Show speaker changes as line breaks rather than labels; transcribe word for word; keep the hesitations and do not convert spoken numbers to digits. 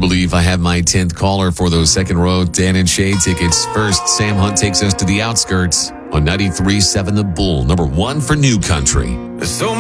believe I have my tenth caller for those second row Dan and Shay tickets. First, Sam Hunt takes us to the outskirts on ninety-three point seven The Bull, number one for New Country.
So